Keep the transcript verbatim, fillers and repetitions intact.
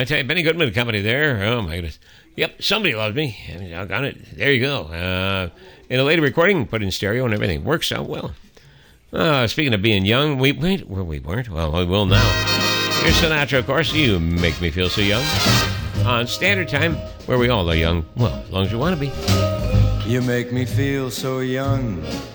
I tell you, Benny Goodman and company there. Oh, my goodness. Yep, Somebody Loves Me. I mean, I got it. There you go. Uh, in a later recording, put in stereo and everything. Works out well. Uh, speaking of being young, we wait, well, we weren't. Well, we will now. Here's Sinatra, of course. You Make Me Feel So Young. On Standard Time, where we all are young. Well, as long as you want to be. You make me feel so young.